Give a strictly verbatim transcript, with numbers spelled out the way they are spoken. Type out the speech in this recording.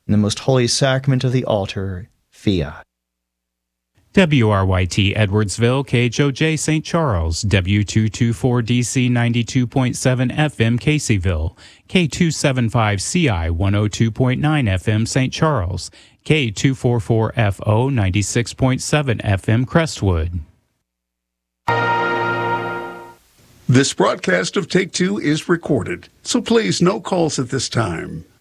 In the most holy sacrament of the altar, fiat. W R Y T Edwardsville, K H O J Saint Charles, W two twenty-four D C ninety-two point seven F M Caseyville, K two seventy-five C I one oh two point nine F M Saint Charles, K two forty-four F O ninety-six point seven F M Crestwood. This broadcast of Take Two is recorded, so please no calls at this time.